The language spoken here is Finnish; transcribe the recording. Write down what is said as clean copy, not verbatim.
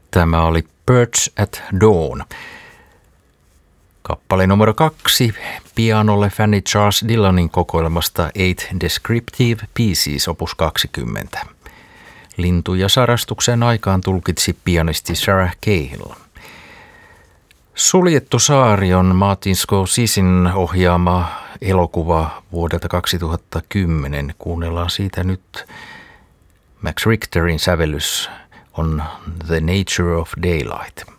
Tämä oli Birds at Dawn. Kappale numero 2 pianolle Fanny Charles Dillanin kokoelmasta 8 Descriptive Pieces opus 20. Lintu- ja sarastuksen aikaan tulkitsi pianisti Sarah Cahill. Suljettu saari on Martin Scorsesen ohjaama elokuva vuodelta 2010. Kuunnellaan siitä nyt. Max Richterin sävellys on The Nature of Daylight.